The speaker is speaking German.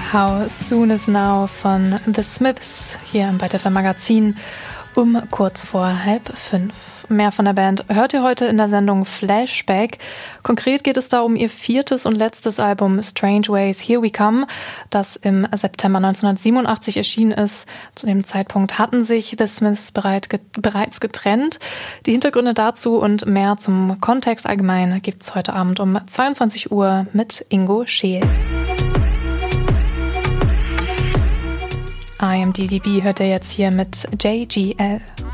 How Soon Is Now von The Smiths hier im Byte FM Magazin um kurz vor 4:30. Mehr von der Band hört ihr heute in der Sendung Flashback. Konkret geht es da um ihr 4. und letztes Album Strange Ways, Here We Come, das im September 1987 erschienen ist. Zu dem Zeitpunkt hatten sich The Smiths bereits getrennt. Die Hintergründe dazu und mehr zum Kontext allgemein gibt's heute Abend um 22 Uhr mit Ingo Scheel. IMDb hört ihr jetzt hier mit JGL.